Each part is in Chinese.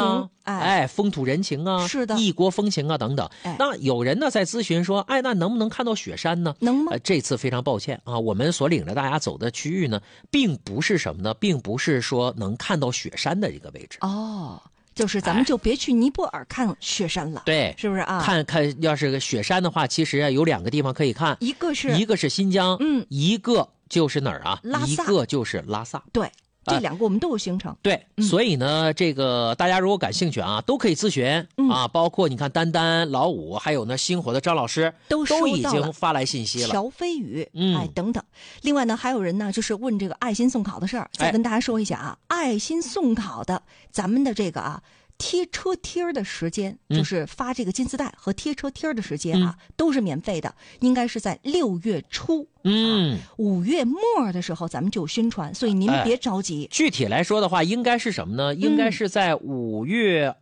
啊，风土人情啊， 是的， 异国风情啊等等。那有人呢在咨询说，那能不能看到雪山呢？ 能吗？ 这次非常抱歉啊，我们所领着大家走的区域呢，并不是什么呢，并不是说能看到雪山的一个位置。 就是咱们就别去尼泊尔看雪山了， 对， 是不是啊？ 看要是个雪山的话，其实有2个地方可以看，一个是新疆，一个就是哪儿啊？一个就是拉萨。 对。这2个我们都有行程， 对，所以呢，这个大家如果感兴趣啊，都可以咨询啊，包括你看丹丹、老五，还有呢星火的张老师都已经发来信息了， 乔飞宇，等等。另外呢，还有人呢，就是问这个爱心送考的事儿，再跟大家说一下啊，爱心送考的咱们的这个贴车贴的时间，就是发这个金丝带和贴车贴的时间都是免费的，应该是在6月初。5月末的时候咱们就有宣传，所以您别着急。 具体来说的话，应该是什么呢？应该是在5月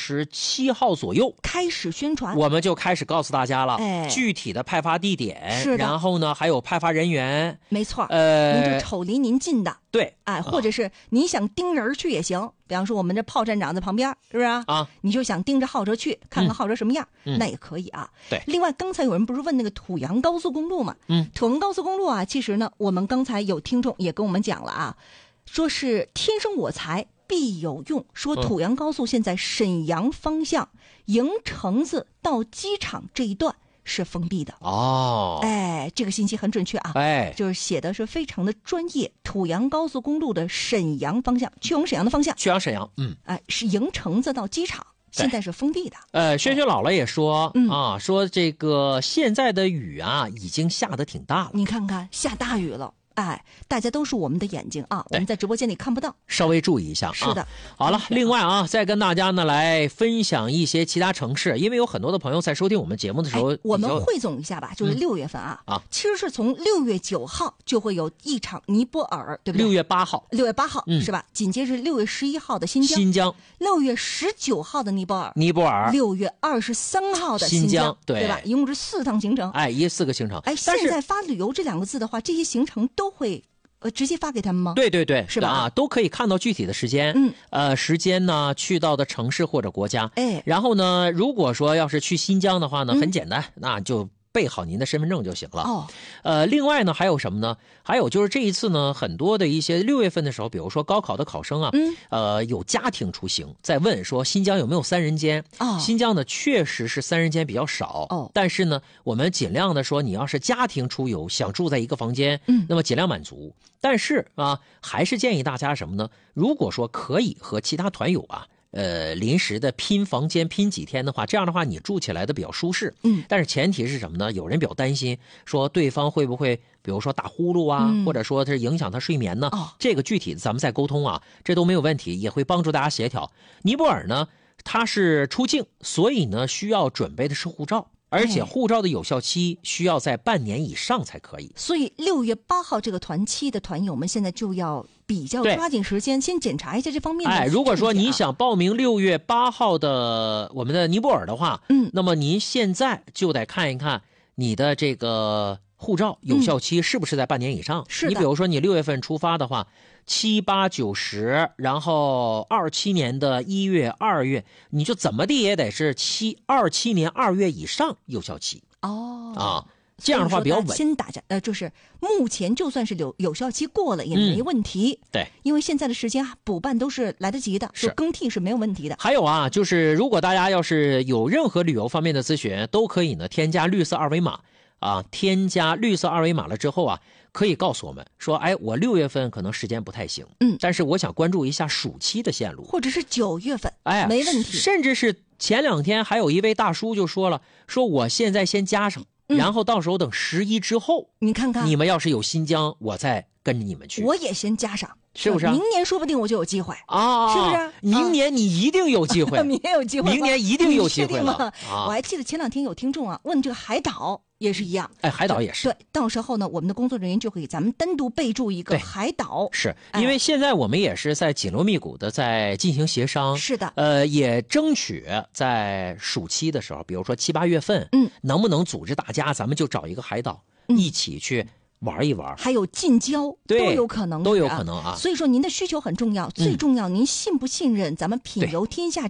27号左右开始宣传， 我们就开始告诉大家了，具体的派发地点，然后呢还有派发人员。 没错，您就瞅离您近的， 对， 或者是你想盯人去也行，比方说我们这炮站长在旁边，是不是啊？你就想盯着号车去看看号车什么样，那也可以啊。 对， 另外刚才有人不是问那个土洋高速公路嘛？土洋高速公路啊，其实呢，我们刚才有听众也跟我们讲了啊，说是天生我材必有用，说土洋高速现在沈阳方向营城子到机场这一段是封闭的这个信息很准确啊，就是写的是非常的专业。土洋高速公路的沈阳方向，去往沈阳的方向， 去往沈阳， 是营城子到机场。现在是封闭的。轩轩姥姥也说说这个现在的雨啊，已经下得挺大了。 你看看，下大雨了。大家都是我们的眼睛啊，我们在直播间里看不到， 稍微注意一下啊。 是的， 好了，另外啊，再跟大家呢来分享一些其他城市，因为有很多的朋友在收听我们节目的时候， 我们汇总一下吧，就是6月份其实是从6月9号就会有一场尼泊尔，对不对？6月8号是吧？紧接着6月11号的新疆，6月19号的尼泊尔，6月23号的新疆，对吧？一共是4趟行程 ，4个行程。 现在发旅游这2个字的话，这些行程都会直接发给他们吗？ 对， 是吧？ 都可以看到具体的时间，时间呢，去到的城市或者国家，然后呢，如果说要是去新疆的话呢，很简单，那就备好您的身份证就行了。另外呢，还有什么呢？还有就是这一次呢，很多的一些6月份的时候，比如说高考的考生啊，有家庭出行，在问说新疆有没有3人间？新疆呢确实是3人间比较少，但是呢，我们尽量的说，你要是家庭出游，想住在一个房间，那么尽量满足。但是还是建议大家什么呢？如果说可以和其他团友临时的拼房间拼几天的话，这样的话你住起来的比较舒适。但是前提是什么呢？有人比较担心说对方会不会比如说打呼噜啊，或者说它影响他睡眠呢？这个具体的咱们再沟通啊，这都没有问题，也会帮助大家协调。尼泊尔呢，它是出境，所以呢需要准备的是护照。而且护照的有效期需要在半年以上才可以， 所以6月8号这个团期的团友们现在就要比较抓紧时间，先检查一下这方面的。 如果说你想报名6月8号的我们的尼泊尔的话，那么您现在就得看一看你的这个护照有效期是不是在半年以上。 是的， 你比如说你6月份出发的话，7、8、9、10，然后27年的1月、2月，你就怎么地也得是27年2月以上有效期。这样的话比较稳。 先打着就是目前就算是有效期过了也没问题。 对， 因为现在的时间补办都是来得及的，就更替是没有问题的。 还有就是如果大家要是有任何旅游方面的咨询，都可以呢添加绿色二维码。添加绿色二维码了之后可以告诉我们说，我6月份可能时间不太行，但是我想关注一下暑期的线路， 或者是9月份，没问题。 甚至是前2天还有一位大叔就说了，说我现在先加上，然后到时候等11之后， 你看看， 你们要是有新疆，我再跟着你们去。 我也先加上， 是不是？ 明年说不定我就有机会是不是？ 明年你一定有机会， 明年有机会， 明年一定有机会了。 我还记得前2天有听众问这个海岛。也是一样， 海岛也是。 对，到时候呢，我们的工作人员就可以咱们单独备注一个海岛。 是因为现在我们也是在紧锣密鼓的在进行协商。 是的， 也争取在暑期的时候，比如说7、8月份，能不能组织大家，咱们就找一个海岛，一起去玩一玩， 还有近郊都有可能， 都有可能啊。 所以说您的需求很重要，最重要您信不信任咱们品游天下